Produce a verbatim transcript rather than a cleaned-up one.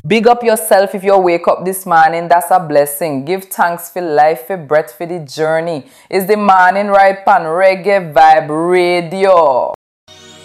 Big up yourself if you wake up this morning. That's a blessing. Give thanks for life, for breath, for the journey. It's the morning right pan Reggae Vibe Radio.